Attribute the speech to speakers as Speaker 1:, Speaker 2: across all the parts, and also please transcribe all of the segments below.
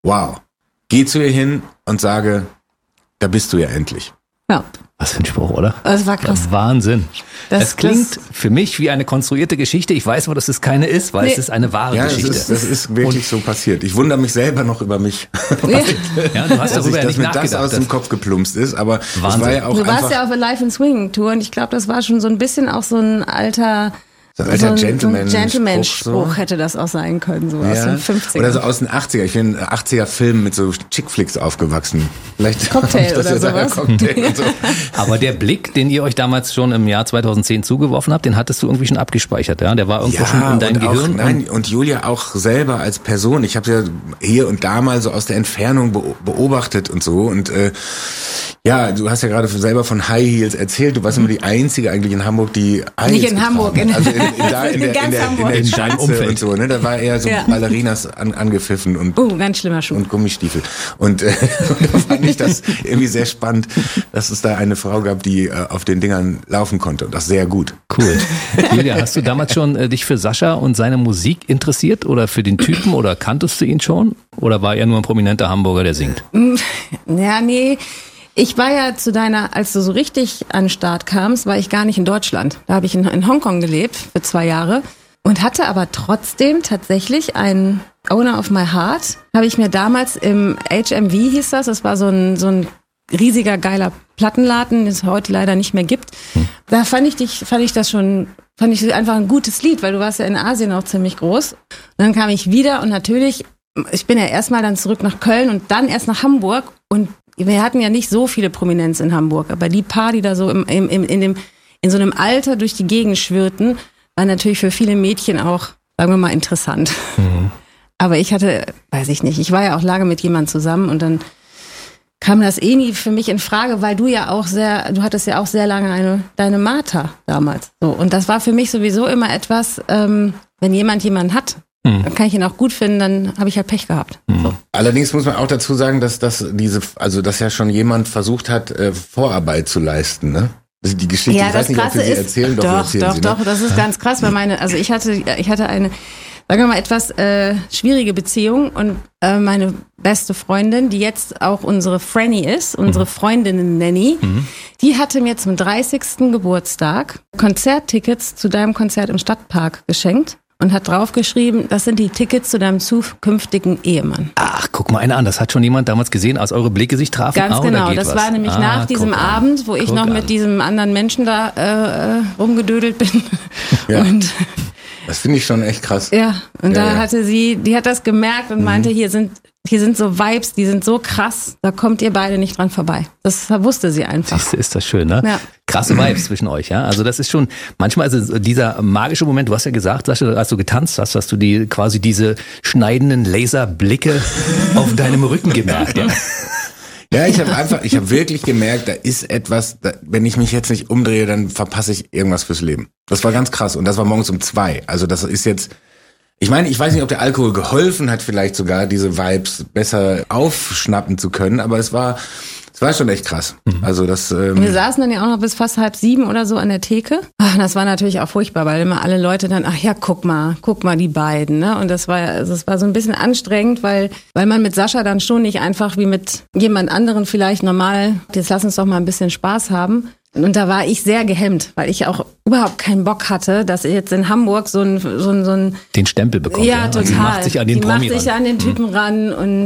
Speaker 1: wow, geh zu ihr hin und sage, da bist du ja endlich.
Speaker 2: Ja.
Speaker 3: Was für ein Spruch, oder?
Speaker 2: Das war krass.
Speaker 3: Wahnsinn. Es klingt für mich wie eine konstruierte Geschichte. Ich weiß aber, dass es keine ist, weil es ist eine wahre Geschichte.
Speaker 1: Das ist wirklich so passiert. Ich wundere mich selber noch über mich.
Speaker 3: Ja, du hast darüber ja nicht nachgedacht.
Speaker 1: Dass mir das aus dem Kopf geplumpst ist, aber
Speaker 3: Wahnsinn.
Speaker 1: es war ja auch
Speaker 2: du warst ja auf der Live and Swing Tour und ich glaube, das war schon so ein bisschen auch so ein alter Gentleman-Spruch so. Hätte das auch sein können, so aus den 50ern.
Speaker 1: Oder so aus den 80er. Ich bin 80er-Filmen mit so Chick-Flicks aufgewachsen. Vielleicht
Speaker 2: Cocktail oder sowas.
Speaker 1: Cocktail und so.
Speaker 3: Aber der Blick, den ihr euch damals schon im Jahr 2010 zugeworfen habt, den hattest du irgendwie schon abgespeichert, ja? Der war irgendwo schon in deinem Gehirn.
Speaker 1: Und Julia auch selber als Person. Ich habe ja hier und da mal so aus der Entfernung beobachtet und so. Und du hast ja gerade selber von High Heels erzählt. Du warst immer die Einzige eigentlich in Hamburg, die High Heels
Speaker 2: Nicht in Hamburg,
Speaker 1: also in der Schanze und so, ne? Da war eher so Ballerinas angepfiffen und
Speaker 2: ganz schlimmer Schuh
Speaker 1: und Gummistiefel. Und da fand ich das irgendwie sehr spannend, dass es da eine Frau gab, die auf den Dingern laufen konnte und das sehr gut.
Speaker 3: Cool. Julia, hast du damals schon dich für Sascha und seine Musik interessiert oder für den Typen oder kanntest du ihn schon? Oder war er nur ein prominenter Hamburger, der singt?
Speaker 2: Ja, nee. Ich war ja als du so richtig an den Start kamst, war ich gar nicht in Deutschland. Da habe ich in Hongkong gelebt für 2 Jahre und hatte aber trotzdem tatsächlich einen Owner of My Heart. Habe ich mir damals im HMV hieß das war so ein riesiger, geiler Plattenladen, den es heute leider nicht mehr gibt. Da fand ich einfach ein gutes Lied, weil du warst ja in Asien auch ziemlich groß. Und dann kam ich wieder und natürlich, ich bin ja erstmal dann zurück nach Köln und dann erst nach Hamburg und wir hatten ja nicht so viele Prominenz in Hamburg, aber die paar, die da so in so einem Alter durch die Gegend schwirrten, war natürlich für viele Mädchen auch, sagen wir mal, interessant. Mhm. Aber ich war ja auch lange mit jemandem zusammen und dann kam das nie für mich in Frage, weil du hattest ja auch sehr lange deine Martha damals. So. Und das war für mich sowieso immer etwas, wenn jemanden hat, dann kann ich ihn auch gut finden, dann habe ich halt Pech gehabt. So.
Speaker 1: Allerdings muss man auch dazu sagen, dass dass ja schon jemand versucht hat, Vorarbeit zu leisten, ne? Also die Geschichte,
Speaker 2: ja,
Speaker 1: ich weiß nicht, ob wir sie erzählen,
Speaker 2: doch, das ist ganz krass, weil ich hatte eine, sagen wir mal, etwas schwierige Beziehung und meine beste Freundin, die jetzt auch unsere Franny ist, unsere Freundin Nanny, die hatte mir zum 30. Geburtstag Konzerttickets zu deinem Konzert im Stadtpark geschenkt. Und hat draufgeschrieben, das sind die Tickets zu deinem zukünftigen Ehemann.
Speaker 3: Ach, guck mal einer an, das hat schon jemand damals gesehen, als eure Blicke sich trafen.
Speaker 2: Ganz genau, das war nämlich nach diesem Abend, wo ich noch mit diesem anderen Menschen da rumgedödelt bin.
Speaker 1: Ja. Und das finde ich schon echt krass.
Speaker 2: Ja, und da hatte die hat das gemerkt und meinte, hier sind so Vibes, die sind so krass, da kommt ihr beide nicht dran vorbei. Das wusste sie einfach.
Speaker 3: Siehste, ist das schön, ne?
Speaker 2: Ja.
Speaker 3: Krasse Vibes zwischen euch, ja. Also das ist schon, manchmal ist dieser magische Moment, du hast ja gesagt, Sascha, als du getanzt hast, hast du quasi diese schneidenden Laserblicke auf deinem Rücken gemerkt, ja.
Speaker 1: Ja, ich habe wirklich gemerkt, da ist etwas, wenn ich mich jetzt nicht umdrehe, dann verpasse ich irgendwas fürs Leben. Das war ganz krass und das war morgens um 2. Also das ist jetzt, ich meine, ich weiß nicht, ob der Alkohol geholfen hat, vielleicht sogar diese Vibes besser aufschnappen zu können, aber es war schon echt krass. Also das.
Speaker 2: Wir saßen dann ja auch noch bis fast 6:30 oder so an der Theke. Ach, das war natürlich auch furchtbar, weil immer alle Leute dann, ach ja, guck mal die beiden, ne? Und das war so ein bisschen anstrengend, weil man mit Sascha dann schon nicht einfach wie mit jemand anderen vielleicht normal, jetzt lass uns doch mal ein bisschen Spaß haben. Und da war ich sehr gehemmt, weil ich auch überhaupt keinen Bock hatte, dass ich jetzt in Hamburg so ein
Speaker 3: den Stempel bekommt.
Speaker 2: Ja, total.
Speaker 3: Die macht sich an den Promi ran.
Speaker 2: Die macht sich an den Typen ran und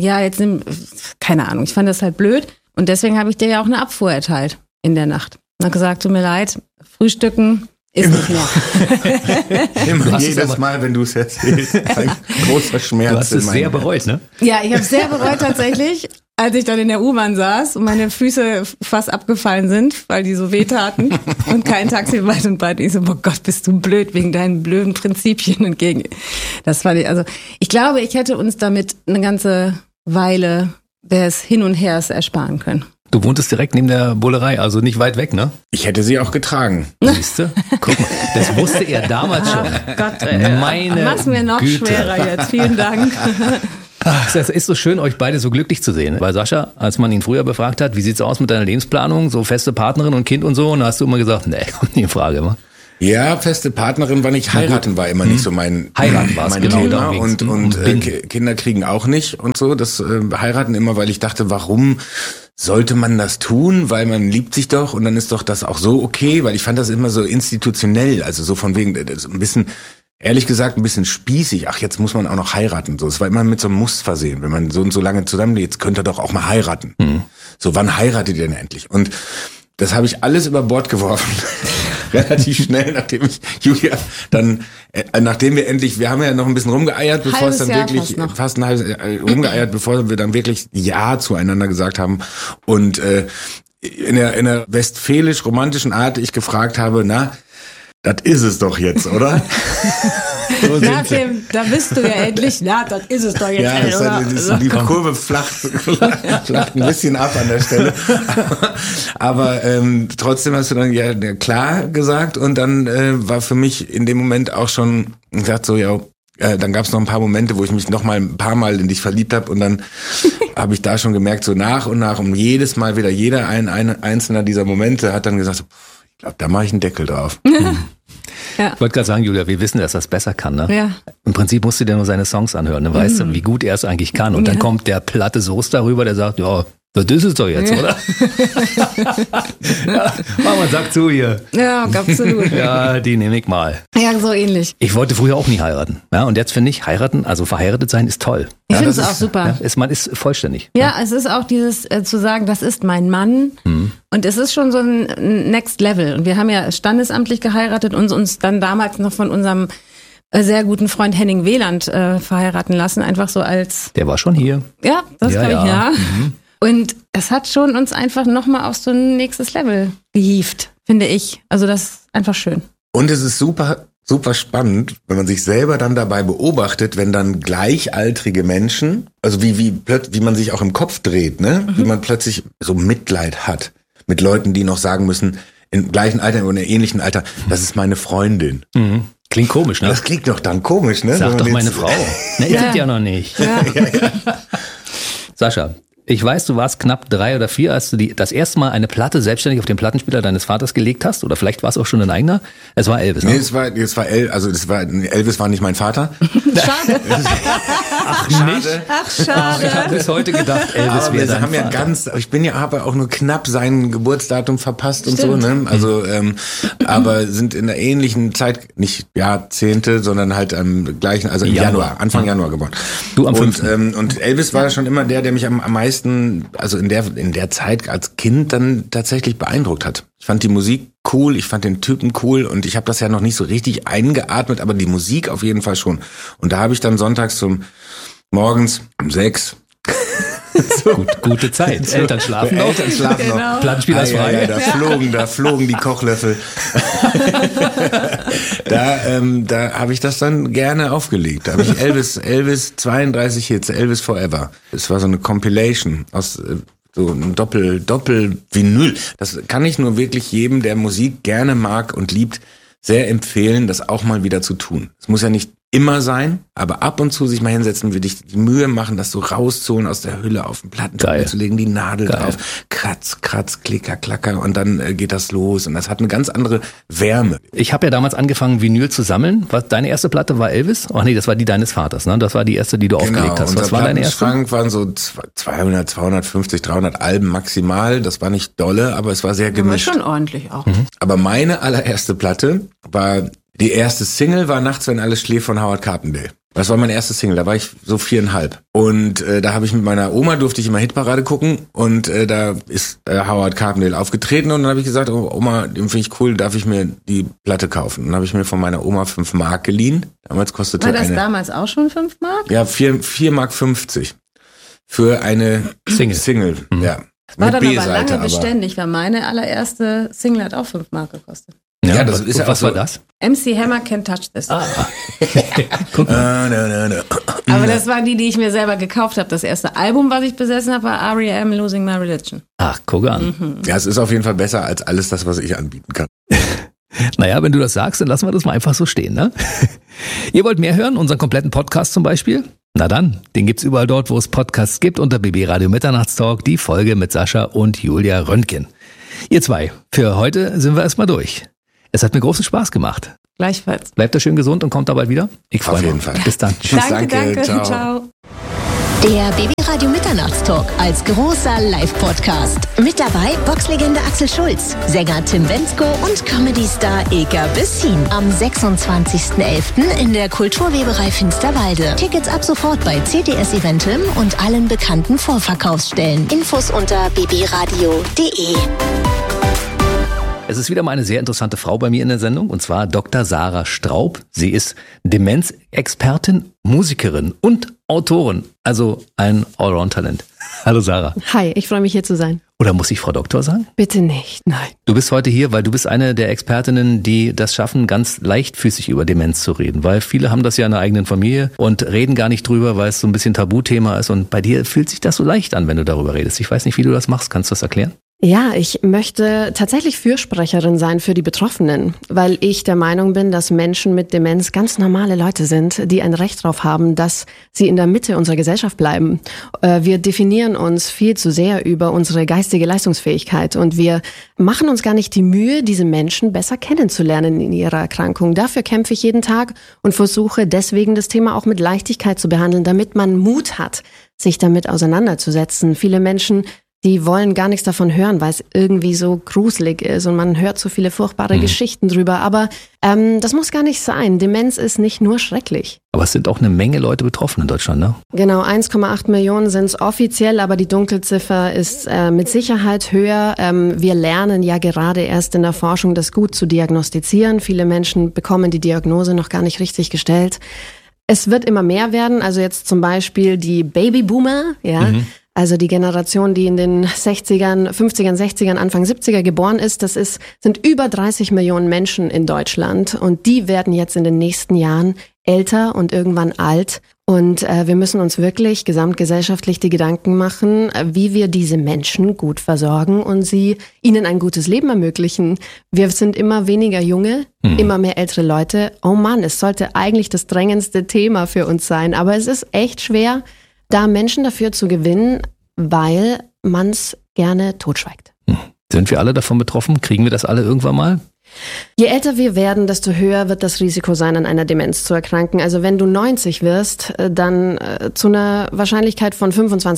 Speaker 2: keine Ahnung, ich fand das halt blöd. Und deswegen habe ich dir ja auch eine Abfuhr erteilt in der Nacht. Und habe gesagt, tut mir leid, Frühstücken ist nicht mehr.
Speaker 1: Immer jedes Mal, wenn du es erzählst, ein großer Schmerz.
Speaker 3: Du hast es sehr bereut, ne?
Speaker 2: Ja, ich habe es sehr bereut tatsächlich, als ich dann in der U-Bahn saß und meine Füße fast abgefallen sind, weil die so weh taten und kein Taxi weit und breit. Ich so, oh Gott, bist du blöd wegen deinen blöden Prinzipien entgegen. Das war ich glaube, ich hätte uns damit eine ganze Weile des Hin und Hers ersparen können.
Speaker 3: Du wohntest direkt neben der Bullerei, also nicht weit weg, ne?
Speaker 1: Ich hätte sie auch getragen.
Speaker 3: Siehst du? Guck mal, das wusste er damals schon.
Speaker 2: Gott,
Speaker 3: mach's
Speaker 2: mir noch
Speaker 3: Güte.
Speaker 2: schwerer jetzt. Vielen Dank.
Speaker 3: Es ist so schön, euch beide so glücklich zu sehen. Bei Sascha, als man ihn früher befragt hat, wie sieht's aus mit deiner Lebensplanung, so feste Partnerin und Kind und so, und da hast du immer gesagt, nee, kommt nie in Frage, wa?
Speaker 1: Ja, feste Partnerin war nicht, heiraten war immer nicht so mein
Speaker 3: Heiraten war es, genau,
Speaker 1: Thema
Speaker 3: darum ging's.
Speaker 1: und Kinder kriegen auch nicht und so. Das heiraten immer, weil ich dachte, warum sollte man das tun? Weil man liebt sich doch und dann ist doch das auch so okay, weil ich fand das immer so institutionell, also so von wegen, das ein bisschen, ehrlich gesagt, ein bisschen spießig. Ach, jetzt muss man auch noch heiraten. So, es war immer mit so einem Muss versehen. Wenn man so und so lange zusammenlebt, jetzt könnt ihr doch auch mal heiraten. So, wann heiratet ihr denn endlich? Und das habe ich alles über Bord geworfen. Relativ schnell, nachdem ich Julia dann, nachdem wir haben ja noch ein bisschen rumgeeiert, bevor es dann wirklich, fast ein halbes Jahr rumgeeiert, bevor wir dann wirklich Ja zueinander gesagt haben. Und in der westfälisch-romantischen Art ich gefragt habe, na, das ist es doch jetzt, oder?
Speaker 2: So da bist du ja endlich, na, das ist es doch jetzt.
Speaker 1: Ja, die Kurve flacht ein bisschen ab an der Stelle. Aber trotzdem hast du dann ja klar gesagt und dann war für mich in dem Moment auch schon gesagt so, ja, dann gab es noch ein paar Momente, wo ich mich noch mal ein paar Mal in dich verliebt habe und dann habe ich da schon gemerkt, so nach und nach und jedes Mal wieder jeder einzelner dieser Momente hat dann gesagt, so, ich glaube, da mache ich einen Deckel drauf.
Speaker 3: Ja. Ich wollte gerade sagen, Julia, wir wissen, dass er es besser kann. Ne?
Speaker 2: Ja.
Speaker 3: Im Prinzip musst du dir nur seine Songs anhören. Dann weißt du, wie gut er es eigentlich kann. Und dann kommt der platte Soße darüber, der sagt, ja, das ist es doch jetzt, oder? Ja, Mama, sag zu hier.
Speaker 2: Ja, absolut.
Speaker 3: Ja, die nehme ich mal.
Speaker 2: Ja, so ähnlich.
Speaker 3: Ich wollte früher auch nie heiraten. Ja, und jetzt finde ich, heiraten, also verheiratet sein, ist toll.
Speaker 2: Ich finde es auch super.
Speaker 3: Ja, man ist vollständig.
Speaker 2: Ja, es ist auch dieses zu sagen, das ist mein Mann. Und es ist schon so ein Next Level. Und wir haben ja standesamtlich geheiratet und uns dann damals noch von unserem sehr guten Freund Henning Wieland verheiraten lassen. Einfach so als...
Speaker 3: Der war schon hier.
Speaker 2: Ja, das glaube ich, ja. Und es hat schon uns einfach nochmal auf so ein nächstes Level gehievt, finde ich. Also das ist einfach schön.
Speaker 1: Und es ist super, super spannend, wenn man sich selber dann dabei beobachtet, wenn dann gleichaltrige Menschen, also wie man sich auch im Kopf dreht, ne? Wie man plötzlich so Mitleid hat mit Leuten, die noch sagen müssen, im gleichen Alter oder ähnlichen Alter, das ist meine Freundin.
Speaker 3: Klingt komisch, ne?
Speaker 1: Das klingt doch dann komisch, ne?
Speaker 3: Sag doch meine Frau. Ne, ihr seid ja noch nicht.
Speaker 2: Ja.
Speaker 3: Sascha, ich weiß, du warst knapp 3 oder 4, als du das erste Mal eine Platte selbstständig auf den Plattenspieler deines Vaters gelegt hast. Oder vielleicht war es auch schon ein eigener. Es war Elvis, ne?
Speaker 1: Nee, Elvis war nicht mein Vater.
Speaker 2: Schade.
Speaker 3: Ach, nicht?
Speaker 2: Ach, schade.
Speaker 3: Ich habe bis heute gedacht, Elvis wäre dein Vater.
Speaker 1: Ich bin ja aber auch nur knapp sein Geburtsdatum verpasst und so, ne? Also, aber sind in der ähnlichen Zeit, nicht Jahrzehnte, sondern halt am gleichen, also im Januar, Anfang Januar geboren.
Speaker 3: Du am 5.
Speaker 1: Und Elvis war schon immer der mich am meisten, also in der Zeit als Kind dann tatsächlich beeindruckt hat. Ich fand die Musik cool, ich fand den Typen cool und ich habe das ja noch nicht so richtig eingeatmet, aber die Musik auf jeden Fall schon. Und da habe ich dann sonntags morgens um 6
Speaker 3: Gute Zeit. Eltern schlafen noch.
Speaker 2: Genau.
Speaker 3: Plattenspieler ist frei.
Speaker 1: Da flogen die Kochlöffel. Da habe ich das dann gerne aufgelegt. Da habe ich Elvis 32 Hits, Elvis Forever. Es war so eine Compilation aus so ein Doppel-Vinyl. Das kann ich nur wirklich jedem, der Musik gerne mag und liebt, sehr empfehlen, das auch mal wieder zu tun. Es muss ja nicht immer sein, aber ab und zu sich mal hinsetzen, würde ich die Mühe machen, das so rauszuholen aus der Hülle auf den Plattenspieler zu legen, die Nadel drauf, kratz, klicker, klacker und dann geht das los und das hat eine ganz andere Wärme.
Speaker 3: Ich habe ja damals angefangen, Vinyl zu sammeln. Deine erste Platte war Elvis? Ach nee, das war die deines Vaters, ne? Das war die erste, die du aufgelegt hast. Was war deine erste?
Speaker 1: Schrank waren so 200, 250, 300 Alben maximal. Das war nicht dolle, aber es war sehr gemischt.
Speaker 2: Aber schon ordentlich auch.
Speaker 1: Aber meine allererste Platte war... Die erste Single war Nachts, wenn alles schläft von Howard Carpendale. Das war meine erste Single, da war ich so 4,5. Und da habe ich mit meiner Oma, durfte ich immer Hitparade gucken und da ist Howard Carpendale aufgetreten und dann habe ich gesagt, oh, Oma, den finde ich cool, darf ich mir die Platte kaufen? Und dann habe ich mir von meiner Oma 5 Mark geliehen. Damals kostete
Speaker 2: war das damals auch schon 5 Mark?
Speaker 1: Ja, 4,50 Mark für eine Single. Ja.
Speaker 2: War dann aber lange beständig, weil meine allererste Single hat auch 5 Mark gekostet.
Speaker 3: Ja, das ist ja was war das?
Speaker 2: MC Hammer Can't Touch This.
Speaker 3: Guck mal.
Speaker 2: Aber das waren die ich mir selber gekauft habe. Das erste Album, was ich besessen habe, war R.E.M. Losing My Religion.
Speaker 3: Ach, guck an.
Speaker 1: Ja, es ist auf jeden Fall besser als alles das, was ich anbieten kann.
Speaker 3: Naja, wenn du das sagst, dann lassen wir das mal einfach so stehen, ne? Ihr wollt mehr hören? Unseren kompletten Podcast zum Beispiel? Na dann, den gibt's überall dort, wo es Podcasts gibt, unter BB Radio Mitternachtstalk, die Folge mit Sascha und Julia Röntgen. Ihr zwei, für heute sind wir erstmal durch. Es hat mir großen Spaß gemacht.
Speaker 2: Gleichfalls.
Speaker 3: Bleibt da schön gesund und kommt da bald wieder. Ich freue mich.
Speaker 1: Auf jeden Fall.
Speaker 3: Bis dann.
Speaker 1: Tschüss,
Speaker 2: Danke.
Speaker 1: ciao.
Speaker 2: Ciao.
Speaker 4: Der Babyradio Mitternachtstalk als großer Live-Podcast. Mit dabei Boxlegende Axel Schulz, Sänger Tim Bendzko und Comedy-Star Ilka Bessin. Am 26.11. in der Kulturweberei Finsterwalde. Tickets ab sofort bei CTS Eventim und allen bekannten Vorverkaufsstellen. Infos unter babyradio.de.
Speaker 3: Es ist wieder mal eine sehr interessante Frau bei mir in der Sendung, und zwar Dr. Sarah Straub. Sie ist Demenzexpertin, Musikerin und Autorin, also ein Allround-Talent. Hallo Sarah.
Speaker 5: Hi, ich freue mich hier zu sein.
Speaker 3: Oder muss ich Frau Doktor sagen?
Speaker 5: Bitte nicht, nein.
Speaker 3: Du bist heute hier, weil du bist eine der Expertinnen, die das schaffen, ganz leichtfüßig über Demenz zu reden. Weil viele haben das ja in der eigenen Familie und reden gar nicht drüber, weil es so ein bisschen Tabuthema ist. Und bei dir fühlt sich das so leicht an, wenn du darüber redest. Ich weiß nicht, wie du das machst. Kannst du das erklären?
Speaker 5: Ja, ich möchte tatsächlich Fürsprecherin sein für die Betroffenen, weil ich der Meinung bin, dass Menschen mit Demenz ganz normale Leute sind, die ein Recht darauf haben, dass sie in der Mitte unserer Gesellschaft bleiben. Wir definieren uns viel zu sehr über unsere geistige Leistungsfähigkeit und wir machen uns gar nicht die Mühe, diese Menschen besser kennenzulernen in ihrer Erkrankung. Dafür kämpfe ich jeden Tag und versuche deswegen das Thema auch mit Leichtigkeit zu behandeln, damit man Mut hat, sich damit auseinanderzusetzen. Viele Menschen, die wollen gar nichts davon hören, weil es irgendwie so gruselig ist und man hört so viele furchtbare Geschichten drüber. Aber das muss gar nicht sein. Demenz ist nicht nur schrecklich.
Speaker 3: Aber es sind auch eine Menge Leute betroffen in Deutschland, ne?
Speaker 5: Genau, 1,8 Millionen sind es offiziell, aber die Dunkelziffer ist mit Sicherheit höher. Wir lernen ja gerade erst in der Forschung, das gut zu diagnostizieren. Viele Menschen bekommen die Diagnose noch gar nicht richtig gestellt. Es wird immer mehr werden, also jetzt zum Beispiel die Babyboomer, ja. Also die Generation, die in den 60ern, 50ern, 60ern, Anfang 70er geboren ist, sind über 30 Millionen Menschen in Deutschland und die werden jetzt in den nächsten Jahren älter und irgendwann alt. Und wir müssen uns wirklich gesamtgesellschaftlich die Gedanken machen, wie wir diese Menschen gut versorgen und ihnen ein gutes Leben ermöglichen. Wir sind immer weniger Junge, immer mehr ältere Leute. Oh Mann, es sollte eigentlich das drängendste Thema für uns sein, aber es ist echt schwer, da Menschen dafür zu gewinnen, weil man's gerne totschweigt.
Speaker 3: Sind wir alle davon betroffen? Kriegen wir das alle irgendwann mal?
Speaker 5: Je älter wir werden, desto höher wird das Risiko sein, an einer Demenz zu erkranken. Also wenn du 90 wirst, dann zu einer Wahrscheinlichkeit von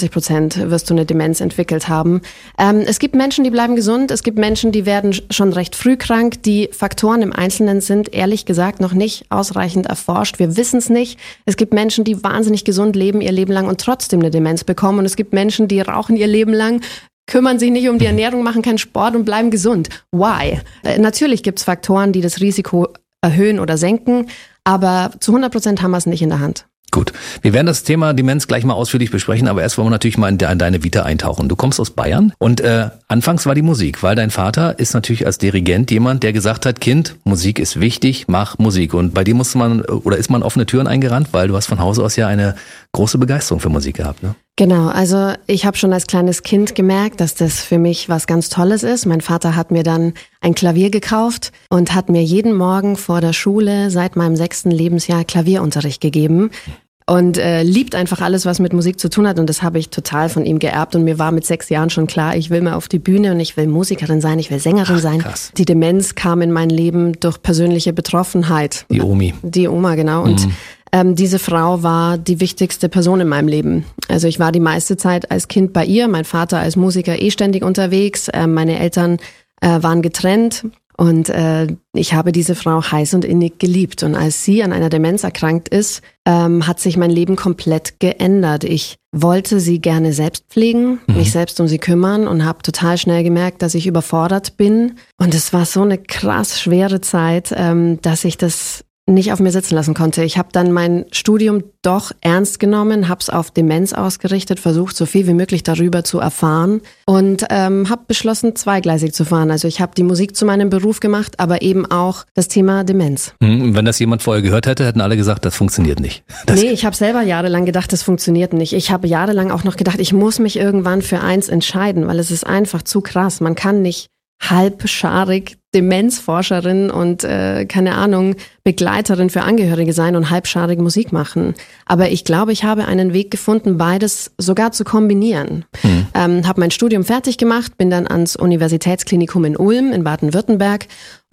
Speaker 5: 25% wirst du eine Demenz entwickelt haben. Es gibt Menschen, die bleiben gesund. Es gibt Menschen, die werden schon recht früh krank. Die Faktoren im Einzelnen sind ehrlich gesagt noch nicht ausreichend erforscht. Wir wissen es nicht. Es gibt Menschen, die wahnsinnig gesund leben ihr Leben lang und trotzdem eine Demenz bekommen. Und es gibt Menschen, die rauchen ihr Leben lang, kümmern sich nicht um die Ernährung, machen keinen Sport und bleiben gesund. Why? Natürlich gibt's Faktoren, die das Risiko erhöhen oder senken, aber zu 100% haben wir es nicht in der Hand.
Speaker 3: Gut, wir werden das Thema Demenz gleich mal ausführlich besprechen, aber erst wollen wir natürlich mal in deine Vita eintauchen. Du kommst aus Bayern und anfangs war die Musik, weil dein Vater ist natürlich als Dirigent jemand, der gesagt hat, Kind, Musik ist wichtig, mach Musik. Und bei dir ist man offene Türen eingerannt, weil du hast von Hause aus ja eine große Begeisterung für Musik gehabt, ne?
Speaker 5: Genau, also ich habe schon als kleines Kind gemerkt, dass das für mich was ganz Tolles ist. Mein Vater hat mir dann ein Klavier gekauft und hat mir jeden Morgen vor der Schule seit meinem 6. Lebensjahr Klavierunterricht gegeben. Und liebt einfach alles, was mit Musik zu tun hat. Und das habe ich total von ihm geerbt. Und mir war mit 6 Jahren schon klar, ich will mal auf die Bühne und ich will Musikerin sein, ich will Sängerin sein.
Speaker 3: Krass.
Speaker 5: Die Demenz kam in mein Leben durch persönliche Betroffenheit.
Speaker 3: Die Omi.
Speaker 5: Die Oma, genau. Und diese Frau war die wichtigste Person in meinem Leben. Also ich war die meiste Zeit als Kind bei ihr, mein Vater als Musiker ständig unterwegs, meine Eltern waren getrennt. Und ich habe diese Frau heiß und innig geliebt. Und als sie an einer Demenz erkrankt ist, hat sich mein Leben komplett geändert. Ich wollte sie gerne selbst pflegen, mich selbst um sie kümmern und habe total schnell gemerkt, dass ich überfordert bin. Und es war so eine krass schwere Zeit, dass ich das nicht auf mir sitzen lassen konnte. Ich habe dann mein Studium doch ernst genommen, habe es auf Demenz ausgerichtet, versucht, so viel wie möglich darüber zu erfahren und habe beschlossen, zweigleisig zu fahren. Also ich habe die Musik zu meinem Beruf gemacht, aber eben auch das Thema Demenz.
Speaker 3: Wenn das jemand vorher gehört hätte, hätten alle gesagt, das funktioniert nicht.
Speaker 5: Nee, ich habe selber jahrelang gedacht, das funktioniert nicht. Ich habe jahrelang auch noch gedacht, ich muss mich irgendwann für eins entscheiden, weil es ist einfach zu krass. Man kann nicht halbscharig Demenzforscherin und keine Ahnung, Begleiterin für Angehörige sein und halbscharig Musik machen. Aber ich glaube, ich habe einen Weg gefunden, beides sogar zu kombinieren. Habe mein Studium fertig gemacht, bin dann ans Universitätsklinikum in Ulm in Baden-Württemberg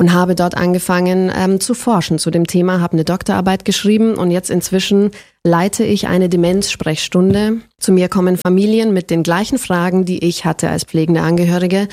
Speaker 5: und habe dort angefangen zu forschen zu dem Thema, habe eine Doktorarbeit geschrieben und jetzt inzwischen leite ich eine Demenz-Sprechstunde. Zu mir kommen Familien mit den gleichen Fragen, die ich hatte als pflegende Angehörige.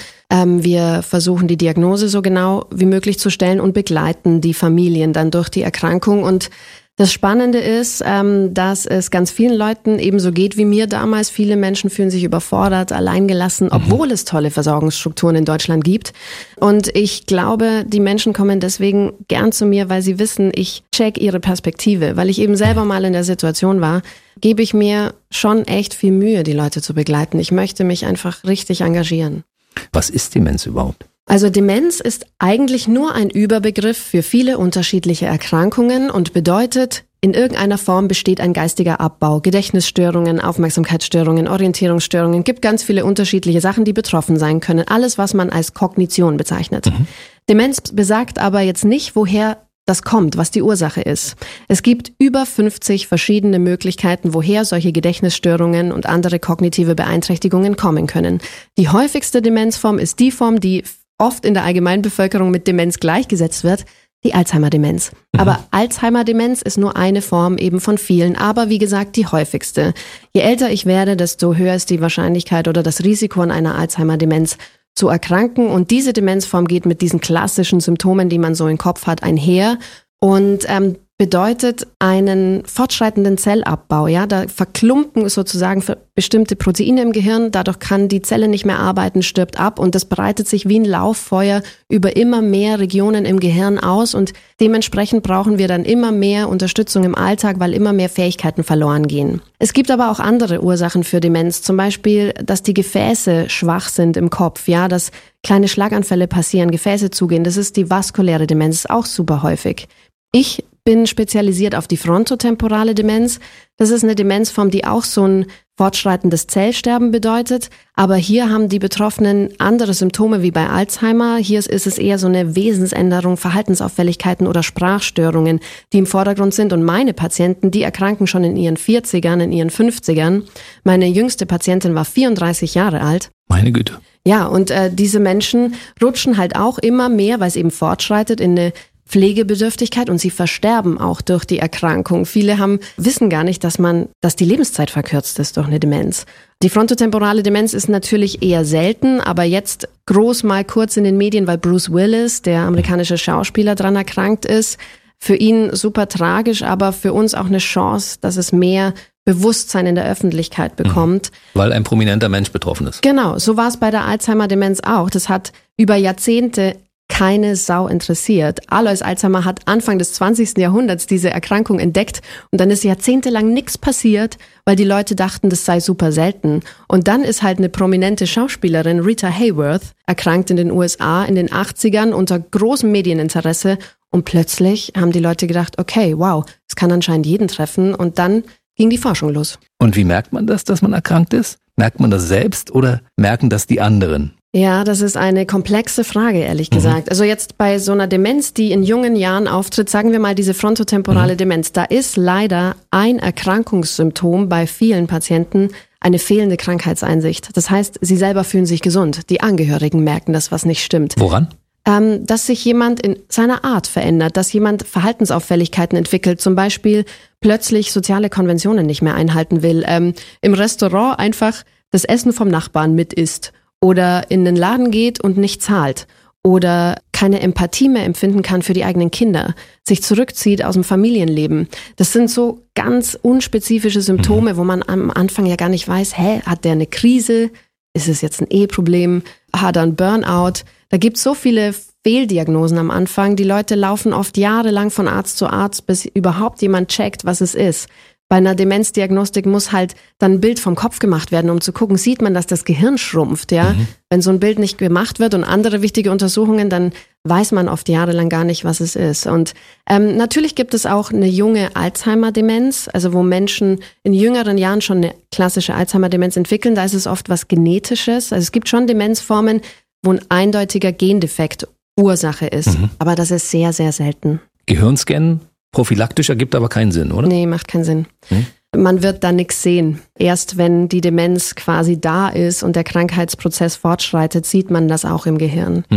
Speaker 5: Wir versuchen die Diagnose so genau wie möglich zu stellen und begleiten die Familien dann durch die Erkrankung. Und das Spannende ist, dass es ganz vielen Leuten ebenso geht wie mir damals. Viele Menschen fühlen sich überfordert, alleingelassen, obwohl es tolle Versorgungsstrukturen in Deutschland gibt. Und ich glaube, die Menschen kommen deswegen gern zu mir, weil sie wissen, ich check ihre Perspektive. Weil ich eben selber mal in der Situation war, gebe ich mir schon echt viel Mühe, die Leute zu begleiten. Ich möchte mich einfach richtig engagieren.
Speaker 3: Was ist Demenz überhaupt?
Speaker 5: Also Demenz ist eigentlich nur ein Überbegriff für viele unterschiedliche Erkrankungen und bedeutet, in irgendeiner Form besteht ein geistiger Abbau. Gedächtnisstörungen, Aufmerksamkeitsstörungen, Orientierungsstörungen, gibt ganz viele unterschiedliche Sachen, die betroffen sein können. Alles, was man als Kognition bezeichnet. Demenz besagt aber jetzt nicht, woher das kommt, was die Ursache ist. Es gibt über 50 verschiedene Möglichkeiten, woher solche Gedächtnisstörungen und andere kognitive Beeinträchtigungen kommen können. Die häufigste Demenzform ist die Form, die oft in der Allgemeinbevölkerung mit Demenz gleichgesetzt wird, die Alzheimer-Demenz. Aber Alzheimer-Demenz ist nur eine Form eben von vielen, aber wie gesagt die häufigste. Je älter ich werde, desto höher ist die Wahrscheinlichkeit oder das Risiko an einer Alzheimer-Demenz zu erkranken. Und diese Demenzform geht mit diesen klassischen Symptomen, die man so im Kopf hat, einher und bedeutet einen fortschreitenden Zellabbau. Ja, da verklumpen sozusagen bestimmte Proteine im Gehirn, dadurch kann die Zelle nicht mehr arbeiten, stirbt ab und das breitet sich wie ein Lauffeuer über immer mehr Regionen im Gehirn aus und dementsprechend brauchen wir dann immer mehr Unterstützung im Alltag, weil immer mehr Fähigkeiten verloren gehen. Es gibt aber auch andere Ursachen für Demenz, zum Beispiel, dass die Gefäße schwach sind im Kopf, ja, dass kleine Schlaganfälle passieren, Gefäße zugehen, das ist die vaskuläre Demenz, ist auch super häufig. Ich bin spezialisiert auf die frontotemporale Demenz. Das ist eine Demenzform, die auch so ein fortschreitendes Zellsterben bedeutet. Aber hier haben die Betroffenen andere Symptome wie bei Alzheimer. Hier ist es eher so eine Wesensänderung, Verhaltensauffälligkeiten oder Sprachstörungen, die im Vordergrund sind. Und meine Patienten, die erkranken schon in ihren 40ern, in ihren 50ern. Meine jüngste Patientin war 34 Jahre alt.
Speaker 3: Meine Güte.
Speaker 5: Ja, und diese Menschen rutschen halt auch immer mehr, weil es eben fortschreitet, in eine Pflegebedürftigkeit und sie versterben auch durch die Erkrankung. Viele wissen gar nicht, dass die Lebenszeit verkürzt ist durch eine Demenz. Die frontotemporale Demenz ist natürlich eher selten, aber jetzt groß mal kurz in den Medien, weil Bruce Willis, der amerikanische Schauspieler, dran erkrankt ist. Für ihn super tragisch, aber für uns auch eine Chance, dass es mehr Bewusstsein in der Öffentlichkeit bekommt.
Speaker 3: Weil ein prominenter Mensch betroffen ist.
Speaker 5: Genau, so war es bei der Alzheimer-Demenz auch. Das hat über Jahrzehnte keine Sau interessiert. Alois Alzheimer hat Anfang des 20. Jahrhunderts diese Erkrankung entdeckt und dann ist jahrzehntelang nichts passiert, weil die Leute dachten, das sei super selten. Und dann ist halt eine prominente Schauspielerin, Rita Hayworth, erkrankt in den USA in den 80ern unter großem Medieninteresse und plötzlich haben die Leute gedacht, okay, wow, es kann anscheinend jeden treffen und dann ging die Forschung los.
Speaker 3: Und wie merkt man das, dass man erkrankt ist? Merkt man das selbst oder merken das die anderen?
Speaker 5: Ja, das ist eine komplexe Frage, ehrlich gesagt. Also jetzt bei so einer Demenz, die in jungen Jahren auftritt, sagen wir mal diese frontotemporale Demenz, da ist leider ein Erkrankungssymptom bei vielen Patienten eine fehlende Krankheitseinsicht. Das heißt, sie selber fühlen sich gesund. Die Angehörigen merken das, was nicht stimmt.
Speaker 3: Woran?
Speaker 5: Dass sich jemand in seiner Art verändert, dass jemand Verhaltensauffälligkeiten entwickelt, zum Beispiel plötzlich soziale Konventionen nicht mehr einhalten will, im Restaurant einfach das Essen vom Nachbarn mit isst oder in den Laden geht und nicht zahlt oder keine Empathie mehr empfinden kann für die eigenen Kinder, sich zurückzieht aus dem Familienleben. Das sind so ganz unspezifische Symptome, wo man am Anfang ja gar nicht weiß, hat der eine Krise? Ist es jetzt ein Eheproblem? Hat er einen Burnout? Da gibt es so viele Fehldiagnosen am Anfang. Die Leute laufen oft jahrelang von Arzt zu Arzt, bis überhaupt jemand checkt, was es ist. Bei einer Demenzdiagnostik muss halt dann ein Bild vom Kopf gemacht werden, um zu gucken, sieht man, dass das Gehirn schrumpft, ja? Wenn so ein Bild nicht gemacht wird und andere wichtige Untersuchungen, dann weiß man oft jahrelang gar nicht, was es ist. Und natürlich gibt es auch eine junge Alzheimer-Demenz, also wo Menschen in jüngeren Jahren schon eine klassische Alzheimer-Demenz entwickeln. Da ist es oft was Genetisches. Also es gibt schon Demenzformen, wo ein eindeutiger Gendefekt Ursache ist. Aber das ist sehr, sehr selten.
Speaker 3: Gehirnscannen prophylaktisch ergibt aber keinen Sinn, oder?
Speaker 5: Nee, macht keinen Sinn. Man wird da nichts sehen. Erst wenn die Demenz quasi da ist und der Krankheitsprozess fortschreitet, sieht man das auch im Gehirn.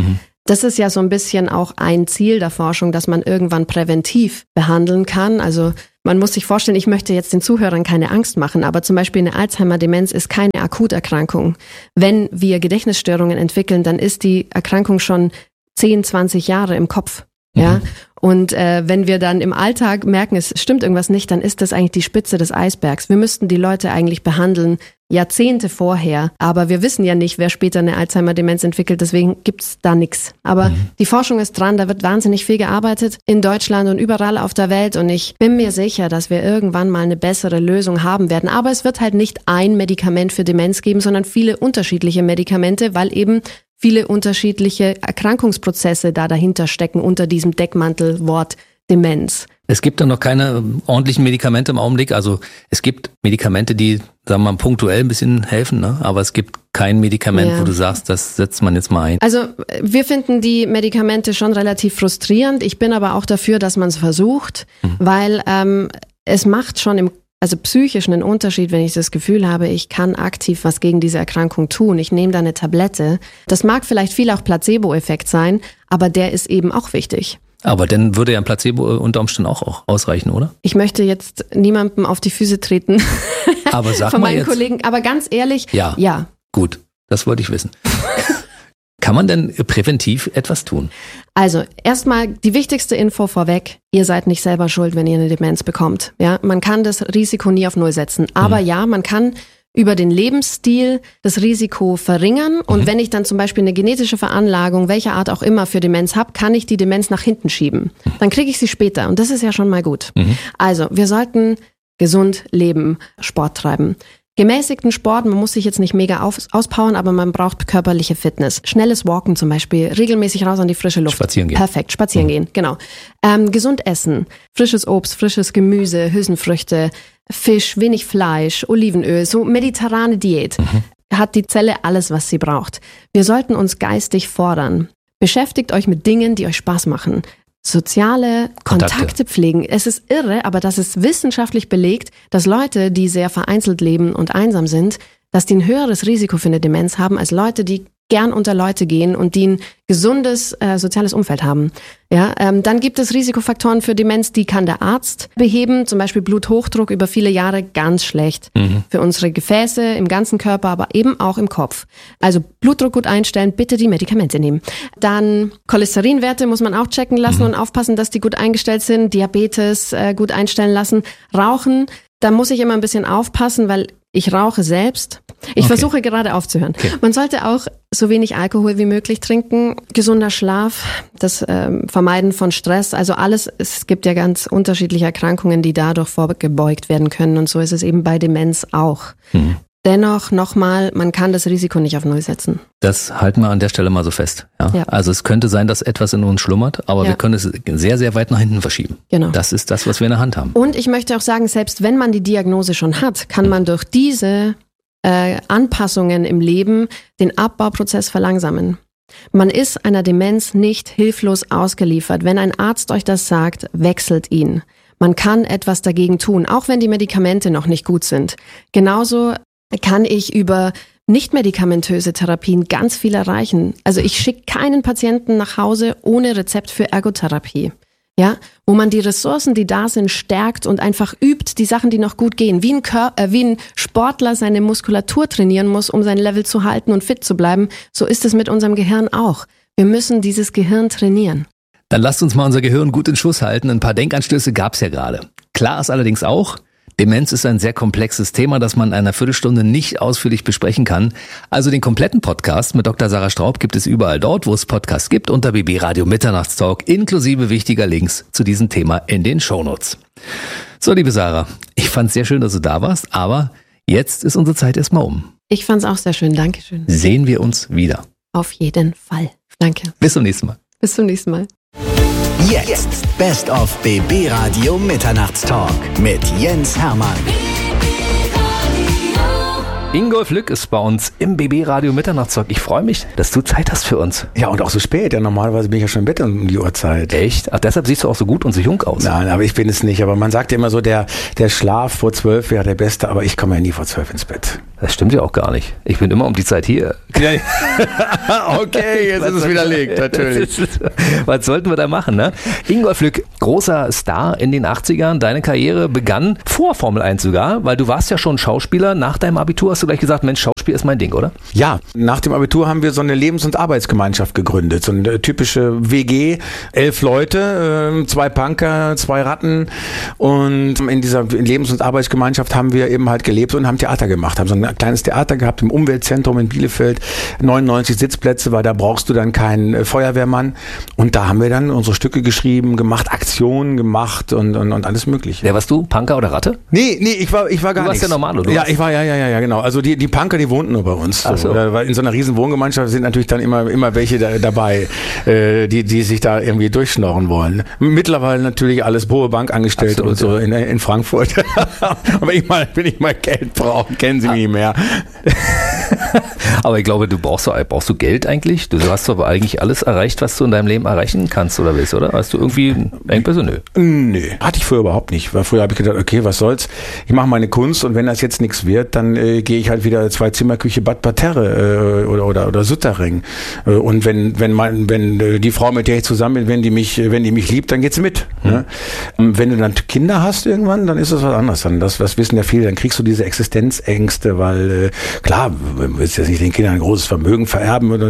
Speaker 5: Das ist ja so ein bisschen auch ein Ziel der Forschung, dass man irgendwann präventiv behandeln kann. Also man muss sich vorstellen, ich möchte jetzt den Zuhörern keine Angst machen, aber zum Beispiel eine Alzheimer-Demenz ist keine Akuterkrankung. Wenn wir Gedächtnisstörungen entwickeln, dann ist die Erkrankung schon 10, 20 Jahre im Kopf. Ja, und wenn wir dann im Alltag merken, es stimmt irgendwas nicht, dann ist das eigentlich die Spitze des Eisbergs. Wir müssten die Leute eigentlich behandeln Jahrzehnte vorher, aber wir wissen ja nicht, wer später eine Alzheimer-Demenz entwickelt, deswegen gibt's da nichts. Aber die Forschung ist dran, da wird wahnsinnig viel gearbeitet in Deutschland und überall auf der Welt und ich bin mir sicher, dass wir irgendwann mal eine bessere Lösung haben werden. Aber es wird halt nicht ein Medikament für Demenz geben, sondern viele unterschiedliche Medikamente, weil eben viele unterschiedliche Erkrankungsprozesse da dahinter stecken unter diesem Deckmantelwort Demenz.
Speaker 3: Es gibt dann noch keine ordentlichen Medikamente im Augenblick. Also es gibt Medikamente, die, sagen wir mal, punktuell ein bisschen helfen, ne? Aber es gibt kein Medikament, wo du sagst, das setzt man jetzt mal ein.
Speaker 5: Also wir finden die Medikamente schon relativ frustrierend. Ich bin aber auch dafür, dass man es versucht, weil es macht schon psychisch einen Unterschied, wenn ich das Gefühl habe, ich kann aktiv was gegen diese Erkrankung tun. Ich nehme da eine Tablette. Das mag vielleicht viel auch Placebo-Effekt sein, aber der ist eben auch wichtig.
Speaker 3: Aber dann würde ja ein Placebo unter Umständen auch ausreichen, oder?
Speaker 5: Ich möchte jetzt niemandem auf die Füße treten.
Speaker 3: Aber sag
Speaker 5: von
Speaker 3: mal
Speaker 5: meinen
Speaker 3: jetzt.
Speaker 5: Kollegen. Aber ganz ehrlich, ja.
Speaker 3: Gut, das wollte ich wissen. Kann man denn präventiv etwas tun?
Speaker 5: Also erstmal die wichtigste Info vorweg, ihr seid nicht selber schuld, wenn ihr eine Demenz bekommt. Ja, man kann das Risiko nie auf Null setzen. Aber ja, man kann über den Lebensstil das Risiko verringern. Und wenn ich dann zum Beispiel eine genetische Veranlagung, welcher Art auch immer, für Demenz habe, kann ich die Demenz nach hinten schieben. Dann kriege ich sie später und das ist ja schon mal gut. Also wir sollten gesund leben, Sport treiben. Gemäßigten Sport, man muss sich jetzt nicht mega auspowern, aber man braucht körperliche Fitness. Schnelles Walken zum Beispiel, regelmäßig raus an die frische Luft.
Speaker 3: Spazieren gehen.
Speaker 5: Perfekt, spazieren gehen, genau. Gesund essen, frisches Obst, frisches Gemüse, Hülsenfrüchte, Fisch, wenig Fleisch, Olivenöl, so mediterrane Diät. Hat die Zelle alles, was sie braucht. Wir sollten uns geistig fordern. Beschäftigt euch mit Dingen, die euch Spaß machen. Soziale Kontakte pflegen. Es ist irre, aber das ist wissenschaftlich belegt, dass Leute, die sehr vereinzelt leben und einsam sind, dass die ein höheres Risiko für eine Demenz haben als Leute, die gern unter Leute gehen und die ein gesundes soziales Umfeld haben. Ja, dann gibt es Risikofaktoren für Demenz, die kann der Arzt beheben, zum Beispiel Bluthochdruck über viele Jahre, ganz schlecht für unsere Gefäße im ganzen Körper, aber eben auch im Kopf. Also Blutdruck gut einstellen, bitte die Medikamente nehmen. Dann Cholesterinwerte muss man auch checken lassen und aufpassen, dass die gut eingestellt sind, Diabetes gut einstellen lassen. Rauchen, da muss ich immer ein bisschen aufpassen, weil ich rauche selbst. Ich versuche gerade aufzuhören. Okay. Man sollte auch so wenig Alkohol wie möglich trinken. Gesunder Schlaf, das Vermeiden von Stress. Also alles, es gibt ja ganz unterschiedliche Erkrankungen, die dadurch vorgebeugt werden können. Und so ist es eben bei Demenz auch. Dennoch nochmal, man kann das Risiko nicht auf Null setzen.
Speaker 3: Das halten wir an der Stelle mal so fest. Ja? Also es könnte sein, dass etwas in uns schlummert, aber wir können es sehr, sehr weit nach hinten verschieben. Genau. Das ist das, was wir in der Hand haben.
Speaker 5: Und ich möchte auch sagen, selbst wenn man die Diagnose schon hat, kann man durch diese Anpassungen im Leben den Abbauprozess verlangsamen. Man ist einer Demenz nicht hilflos ausgeliefert. Wenn ein Arzt euch das sagt, wechselt ihn. Man kann etwas dagegen tun, auch wenn die Medikamente noch nicht gut sind. Genauso kann ich über nicht-medikamentöse Therapien ganz viel erreichen. Also ich schicke keinen Patienten nach Hause ohne Rezept für Ergotherapie. Ja, wo man die Ressourcen, die da sind, stärkt und einfach übt, die Sachen, die noch gut gehen. Wie ein Sportler seine Muskulatur trainieren muss, um sein Level zu halten und fit zu bleiben, so ist es mit unserem Gehirn auch. Wir müssen dieses Gehirn trainieren.
Speaker 3: Dann lasst uns mal unser Gehirn gut in Schuss halten. Ein paar Denkanstöße gab's ja gerade. Klar ist allerdings auch, Demenz ist ein sehr komplexes Thema, das man in einer Viertelstunde nicht ausführlich besprechen kann. Also den kompletten Podcast mit Dr. Sarah Straub gibt es überall dort, wo es Podcasts gibt, unter BB Radio Mitternachtstalk, inklusive wichtiger Links zu diesem Thema in den Shownotes. So, liebe Sarah, ich fand's sehr schön, dass du da warst, aber jetzt ist unsere Zeit erstmal um.
Speaker 5: Ich fand's auch sehr schön, Dankeschön.
Speaker 3: Sehen wir uns wieder.
Speaker 5: Auf jeden Fall. Danke.
Speaker 3: Bis zum nächsten Mal.
Speaker 5: Bis zum nächsten Mal.
Speaker 6: Jetzt Best of BB Radio Mitternachtstalk mit Jens Hermann.
Speaker 3: Ingolf Lück ist bei uns im BB-Radio Mitternachtstalk. Ich freue mich, dass du Zeit hast für uns.
Speaker 7: Ja, und auch so spät. Ja, normalerweise bin ich ja schon im Bett um die Uhrzeit.
Speaker 3: Echt? Ach, deshalb siehst du auch so gut und so jung aus.
Speaker 7: Nein, aber ich bin es nicht. Aber man sagt ja immer so, der Schlaf vor 12 wäre der beste, aber ich komme ja nie vor 12 ins Bett.
Speaker 3: Das stimmt ja auch gar nicht. Ich bin immer um die Zeit hier.
Speaker 7: Okay, jetzt ist es widerlegt, natürlich.
Speaker 3: Was sollten wir da machen, ne? Ingolf Lück, großer Star in den 80ern. Deine Karriere begann vor Formel 1 sogar, weil du warst ja schon Schauspieler. Nach deinem Abitur hast du gleich gesagt, Mensch, Schauspiel ist mein Ding, oder?
Speaker 7: Ja, nach dem Abitur haben wir so eine Lebens- und Arbeitsgemeinschaft gegründet. So eine typische WG, 11 Leute, 2 Punker, 2 Ratten. Und in dieser Lebens- und Arbeitsgemeinschaft haben wir eben halt gelebt und haben Theater gemacht. Haben so ein kleines Theater gehabt im Umweltzentrum in Bielefeld. 99 Sitzplätze, weil da brauchst du dann keinen Feuerwehrmann. Und da haben wir dann unsere Stücke geschrieben, gemacht, Aktionen gemacht und alles Mögliche.
Speaker 3: Ja, warst du Punker oder Ratte?
Speaker 7: Nee, ich war gar nichts.
Speaker 3: Du warst ja normal, oder?
Speaker 7: Ja, ich war, ja, genau. Also die Punker, die wohnten nur bei uns.
Speaker 3: Ach so.
Speaker 7: Weil in so einer riesen Wohngemeinschaft sind natürlich dann immer welche dabei, die sich da irgendwie durchschnorren wollen. Mittlerweile natürlich alles hohe Bankangestellte und so in Frankfurt. Und wenn ich mal Geld brauche, kennen sie mich nicht mehr.
Speaker 3: Aber ich glaube, brauchst du Geld eigentlich? Du hast doch eigentlich alles erreicht, was du in deinem Leben erreichen kannst oder willst, oder? Hast du irgendwie Engpässe? Nö.
Speaker 7: Nö, hatte ich früher überhaupt nicht. Weil früher habe ich gedacht, okay, was soll's? Ich mache meine Kunst und wenn das jetzt nichts wird, dann gehe ich halt wieder 2-Zimmerküche Bad Parterre oder Süttering. Und wenn die Frau, mit der ich zusammen bin, wenn die mich liebt, dann geht's mit. Ne? Wenn du dann Kinder hast irgendwann, dann ist das was anderes. Das wissen ja viele. Dann kriegst du diese Existenzängste, weil klar, du willst jetzt nicht den Kindern ein großes Vermögen vererben oder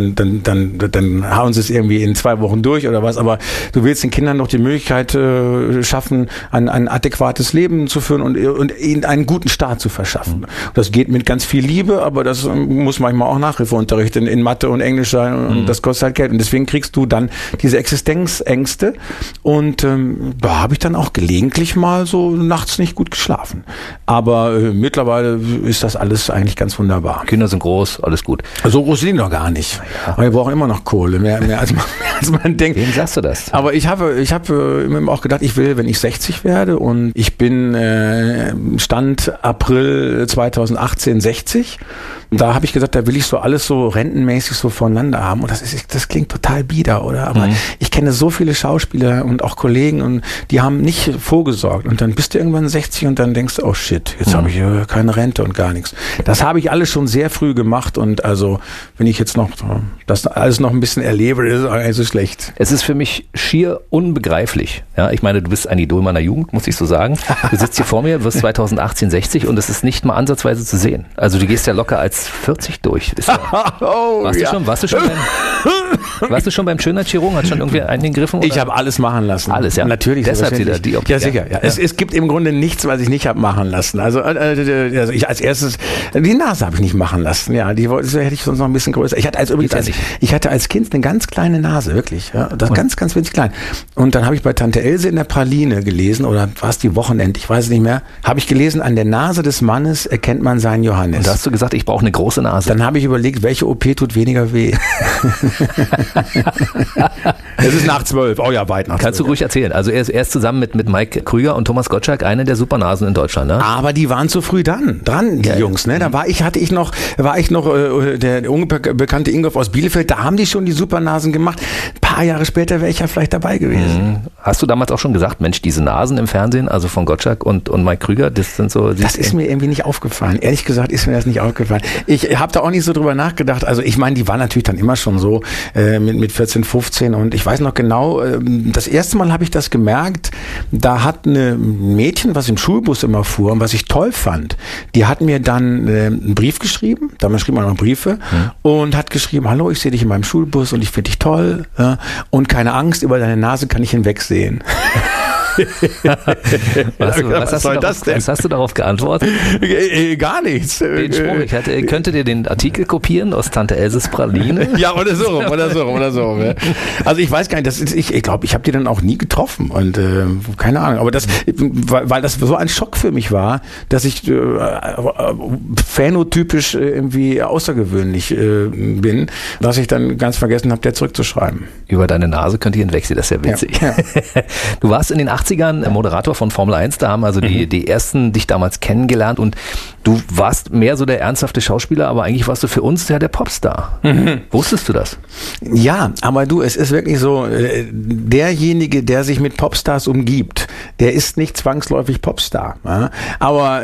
Speaker 7: dann hauen sie es irgendwie in 2 Wochen durch oder was, aber du willst den Kindern noch die Möglichkeit schaffen, ein adäquates Leben zu führen und ihnen einen guten Start zu verschaffen. Das geht mit ganz viel Liebe, aber das muss manchmal auch Nachhilfeunterricht in Mathe und Englisch sein und das kostet halt Geld und deswegen kriegst du dann diese Existenzängste und da habe ich dann auch gelegentlich mal so nachts nicht gut geschlafen. Aber mittlerweile ist das alles eigentlich ganz wunderbar.
Speaker 3: Kinder sind groß, alles gut.
Speaker 7: So groß sind die noch gar nicht. Ja. Aber wir brauchen immer noch Kohle, mehr als man denkt.
Speaker 3: Wem sagst du das?
Speaker 7: Aber ich habe immer auch gedacht, ich will, wenn ich 60 werde und ich bin Stand April 2018 60. Da habe ich gesagt, da will ich so alles so rentenmäßig so voneinander haben. Und das klingt total bieder, oder? Aber ich kenne so viele Schauspieler und auch Kollegen und die haben nicht vorgesorgt. Und dann bist du irgendwann 60 und dann denkst du, oh shit, jetzt habe ich keine Rente und gar nichts. Das habe ich alles schon sehr früh gemacht und also, wenn ich jetzt noch das alles noch ein bisschen erlebe, ist es auch nicht so schlecht.
Speaker 3: Es ist für mich schier unbegreiflich. Ja, ich meine, du bist ein Idol meiner Jugend, muss ich so sagen. Du sitzt hier vor mir, wirst 2018 60 und es ist nicht mal ansatzweise zu sehen. Also du gehst ja locker als 40 durch. Warst du schon beim Schönheitschirurgen? Hat schon irgendwie einen gegriffen?
Speaker 7: Ich habe alles machen lassen.
Speaker 3: Alles, ja.
Speaker 7: Natürlich.
Speaker 3: Deshalb sie da die
Speaker 7: Ja, sicher. Ja. Es gibt im Grunde nichts, was ich nicht habe machen lassen. Also ich als erstes, die Nase habe ich nicht machen lassen. Ja, die hätte ich sonst noch ein bisschen größer. Ich hatte als Kind eine ganz kleine Nase, wirklich. Ja, das ganz, ganz winzig klein. Und dann habe ich bei Tante Else in der Praline gelesen, oder war es die Wochenend, ich weiß es nicht mehr, habe ich gelesen, an der Nase des Mannes erkennt man seinen Johannes.
Speaker 3: Und da hast du gesagt, ich brauche eine große Nase.
Speaker 7: Dann habe ich überlegt, welche OP tut weniger weh. Es ist nach 12. Oh ja, weit nach 12.
Speaker 3: Kannst du ruhig erzählen. Also er ist zusammen mit Mike Krüger und Thomas Gottschalk eine der Supernasen in Deutschland, ne?
Speaker 7: Aber die waren zu früh dran, die Jungs, ne? Da war ich noch der unbekannte Ingolf aus Bielefeld, da haben die schon die Supernasen gemacht. Ein paar Jahre später wäre ich ja vielleicht dabei gewesen.
Speaker 3: Hast du damals auch schon gesagt, Mensch, diese Nasen im Fernsehen, also von Gottschalk und Mike Krüger, das sind so...
Speaker 7: Das ist mir irgendwie nicht aufgefallen. Ehrlich gesagt ist mir das nicht aufgefallen. Ich habe da auch nicht so drüber nachgedacht. Also ich meine, die waren natürlich dann immer schon so mit 14, 15 und ich weiß noch genau, das erste Mal habe ich das gemerkt, da hat eine Mädchen, was im Schulbus immer fuhr und was ich toll fand, die hat mir dann einen Brief geschrieben, damals schrieb man noch Briefe und hat geschrieben, hallo, ich sehe dich in meinem Schulbus und ich finde dich toll und keine Angst, über deine Nase kann ich hinwegsehen.
Speaker 3: Was hast du darauf geantwortet?
Speaker 7: Gar nichts.
Speaker 3: Den Spruch, ich könnte dir den Artikel kopieren aus Tante Elses Praline.
Speaker 7: Ja, oder so rum. Also ich weiß gar nicht, ich glaube, ich habe die dann auch nie getroffen und keine Ahnung, aber weil das so ein Schock für mich war, dass ich phänotypisch irgendwie außergewöhnlich bin, dass ich dann ganz vergessen habe, der zurückzuschreiben.
Speaker 3: Über deine Nase könnte ich hinwegsehen, das ist ja witzig. Ja. Du warst in den 80ern Moderator von Formel 1, da haben also die ersten dich damals kennengelernt und du warst mehr so der ernsthafte Schauspieler, aber eigentlich warst du für uns ja der Popstar. Wusstest du das?
Speaker 7: Ja, aber du, es ist wirklich so, derjenige, der sich mit Popstars umgibt, der ist nicht zwangsläufig Popstar. Ja? Aber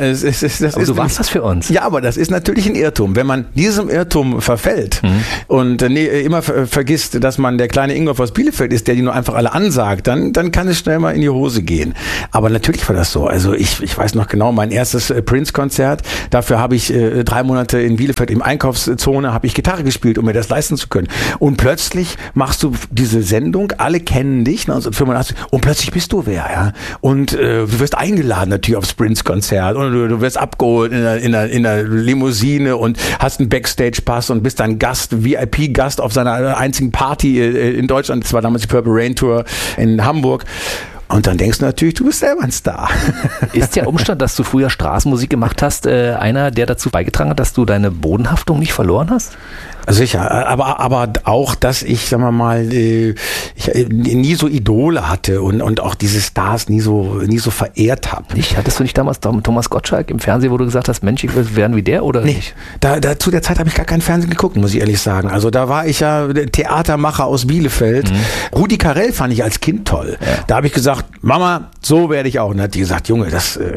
Speaker 3: du warst das für uns.
Speaker 7: Ja, aber das ist natürlich ein Irrtum. Wenn man diesem Irrtum verfällt und immer vergisst, dass man der kleine Ingolf aus Bielefeld ist, der die nur einfach alle ansagt, dann kann es schnell mal in die Hose gehen. Aber natürlich war das so. Also ich weiß noch genau, mein erstes Prince-Konzert, dafür habe ich 3 Monate in Bielefeld im Einkaufszone, habe ich Gitarre gespielt, um mir das leisten zu können. Und plötzlich machst du diese Sendung, alle kennen dich, 1985, und plötzlich bist du wer, ja. Und du wirst eingeladen natürlich aufs Prince-Konzert und du wirst abgeholt in der Limousine und hast einen Backstage-Pass und bist dann Gast, VIP-Gast auf seiner einzigen Party in Deutschland. Das war damals die Purple Rain Tour in Hamburg. Und dann denkst du natürlich, du bist selber ein Star.
Speaker 3: Ist der Umstand, dass du früher Straßenmusik gemacht hast, einer, der dazu beigetragen hat, dass du deine Bodenhaftung nicht verloren hast?
Speaker 7: Sicher, aber auch, dass ich, sagen wir mal, ich nie so Idole hatte und auch diese Stars nie so verehrt habe.
Speaker 3: Hattest du nicht damals Thomas Gottschalk im Fernsehen, wo du gesagt hast, Mensch, ich will werden wie der oder nicht?
Speaker 7: Da zu der Zeit habe ich gar kein Fernsehen geguckt, muss ich ehrlich sagen. Also da war ich ja Theatermacher aus Bielefeld. Rudi Carrell fand ich als Kind toll. Ja. Da habe ich gesagt, Mama, so werde ich auch. Und dann hat die gesagt, Junge,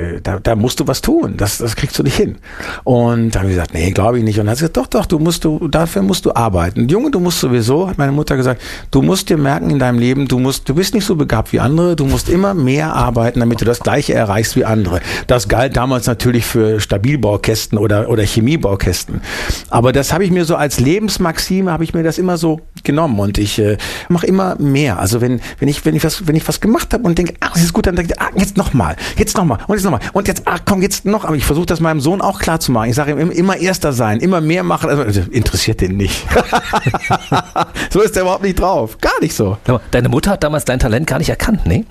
Speaker 7: da musst du was tun. Das kriegst du nicht hin. Und dann habe ich gesagt, nee, glaube ich nicht. Und dann hat sie gesagt, doch, dafür musst du arbeiten. Junge, du musst sowieso, hat meine Mutter gesagt, du musst dir merken in deinem Leben, du bist nicht so begabt wie andere, du musst immer mehr arbeiten, damit du das Gleiche erreichst wie andere. Das galt damals natürlich für Stabilbaukästen oder Chemiebaukästen. Aber das habe ich mir so als Lebensmaxime, habe ich mir das immer so genommen und ich mache immer mehr. Also wenn ich was gemacht habe und denke, das ist gut, dann denke ich, jetzt nochmal und jetzt, komm, jetzt noch. Aber ich versuche das meinem Sohn auch klar zu machen. Ich sage ihm immer Erster sein, immer mehr machen. Also interessiert den nicht. So ist er überhaupt nicht drauf. Gar nicht so.
Speaker 3: Deine Mutter hat damals dein Talent gar nicht erkannt, ne?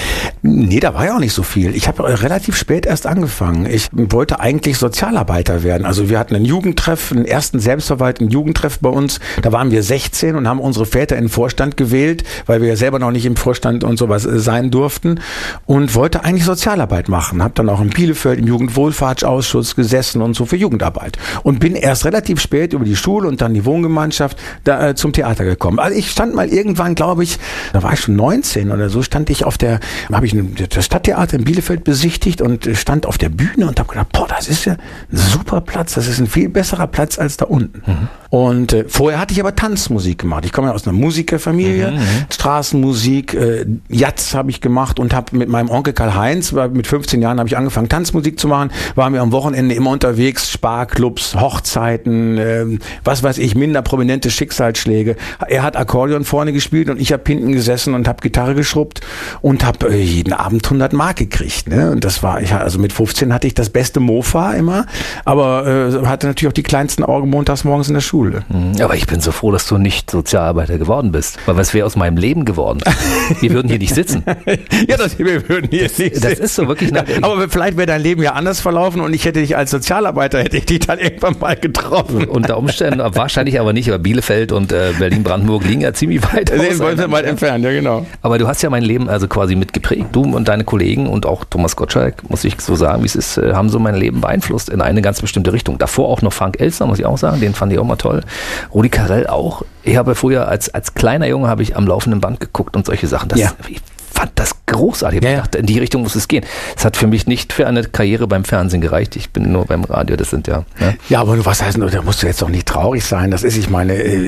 Speaker 7: Nee, da war ja auch nicht so viel. Ich habe relativ spät erst angefangen. Ich wollte eigentlich Sozialarbeiter werden. Also wir hatten einen ersten selbstverwalteten Jugendtreff bei uns. Da waren wir 16 und haben unsere Väter in den Vorstand gewählt, weil wir ja selber noch nicht im Vorstand und sowas sein durften und wollte eigentlich Sozialarbeit machen. Habe dann auch in Bielefeld im Jugendwohlfahrtsausschuss gesessen und so für Jugendarbeit. Und bin erst relativ spät über die Schule und dann die Wohngemeinschaft zum Theater gekommen. Also ich stand mal irgendwann, glaube ich, da war ich schon 19 oder so, habe ich das Stadttheater in Bielefeld besichtigt und stand auf der Bühne und habe gedacht, das ist ja ein super Platz, das ist ein viel besserer Platz als da unten. Und vorher hatte ich aber Tanzmusik gemacht. Ich komme ja aus einer Musikerfamilie, Straßenmusik, Jazz habe ich gemacht und habe mit meinem Onkel Karl-Heinz, mit 15 Jahren habe ich angefangen Tanzmusik zu machen, waren wir am Wochenende immer unterwegs, Sparclubs, Hochzeiten, was weiß ich, minder prominente Schicksalsschläge. Er hat Akkordeon vorne gespielt und ich habe hinten gesessen und habe Gitarre geschrubbt und habe jeden Abend 100 Mark gekriegt. Ne? Und das war, also mit 15 hatte ich das beste Mofa immer, aber hatte natürlich auch die kleinsten Augen montags morgens in der Schule.
Speaker 3: Aber ich bin so froh, dass du nicht Sozialarbeiter geworden bist, weil was wäre aus meinem Leben geworden? Wir würden hier nicht sitzen.
Speaker 7: Ja, wir würden hier nicht sitzen.
Speaker 3: Das ist so wirklich.
Speaker 7: Aber vielleicht wäre dein Leben ja anders verlaufen und ich hätte dich als Sozialarbeiter, hätte ich dich dann irgendwann mal getroffen.
Speaker 3: Unter Umständen, wahrscheinlich aber nicht, aber Bielefeld und Berlin-Brandenburg liegen ja ziemlich weit
Speaker 7: weit entfernt, ja genau.
Speaker 3: Aber du hast ja mein Leben also quasi mitgeprägt. Du und deine Kollegen und auch Thomas Gottschalk, muss ich so sagen, wie es ist, haben so mein Leben beeinflusst in eine ganz bestimmte Richtung. Davor auch noch Frank Elstner, muss ich auch sagen, den fand ich auch mal toll. Rudi Carrell auch. Ich habe früher als kleiner Junge habe ich am laufenden Band geguckt und solche Sachen. Ich fand das großartig. Ich dachte, in die Richtung muss es gehen. Es hat für mich nicht für eine Karriere beim Fernsehen gereicht. Ich bin nur beim Radio, das sind ja. Ne?
Speaker 7: Ja, aber was heißt, da musst du jetzt doch nicht traurig sein. Das ist, ich meine,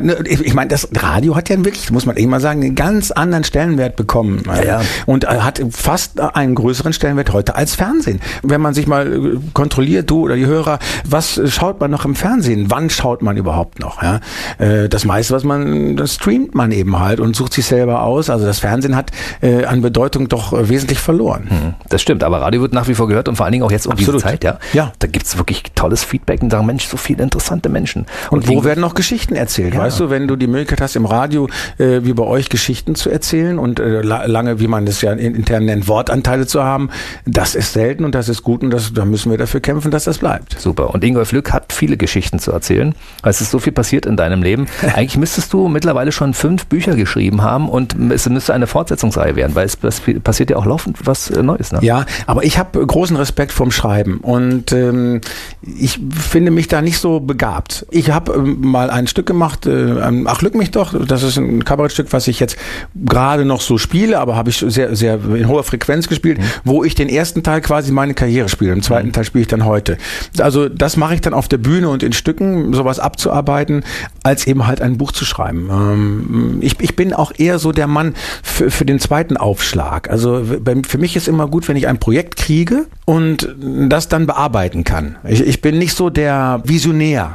Speaker 7: das Radio hat ja wirklich, muss man eben mal sagen, einen ganz anderen Stellenwert bekommen.
Speaker 3: Ja.
Speaker 7: Und hat fast einen größeren Stellenwert heute als Fernsehen. Wenn man sich mal kontrolliert, du oder die Hörer, was schaut man noch im Fernsehen? Wann schaut man überhaupt noch? Ja? Das meiste, das streamt man eben halt und sucht sich selber aus. Also das Fernsehen hat an Bedeutung doch wesentlich verloren.
Speaker 3: Das stimmt, aber Radio wird nach wie vor gehört und vor allen Dingen auch jetzt um diese Zeit, ja. Da gibt es wirklich tolles Feedback und sagen, Mensch, so viele interessante Menschen.
Speaker 7: Und wo werden noch Geschichten erzählt? Ja. Weißt du, wenn du die Möglichkeit hast, im Radio wie bei euch Geschichten zu erzählen und lange, wie man das ja intern nennt, Wortanteile zu haben, das ist selten und das ist gut und da müssen wir dafür kämpfen, dass das bleibt.
Speaker 3: Super. Und Ingolf Lück hat viele Geschichten zu erzählen. Es ist so viel passiert in deinem Leben. Eigentlich müsstest du mittlerweile schon 5 Bücher geschrieben haben und es müsste eine Fortsetzung Schlagzeile werden, weil es passiert ja auch laufend was Neues. Ne?
Speaker 7: Ja, aber ich habe großen Respekt vorm Schreiben und ich finde mich da nicht so begabt. Ich habe mal ein Stück gemacht, Ach, lüg mich doch, das ist ein Kabarettstück, was ich jetzt gerade noch so spiele, aber habe ich sehr, sehr in hoher Frequenz gespielt, wo ich den ersten Teil quasi meine Karriere spiele, im zweiten Teil spiele ich dann heute. Also das mache ich dann auf der Bühne und in Stücken, sowas abzuarbeiten, als eben halt ein Buch zu schreiben. Ich bin auch eher so der Mann für den zweiten Aufschlag. Also für mich ist immer gut, wenn ich ein Projekt kriege und das dann bearbeiten kann. Ich bin nicht so der Visionär.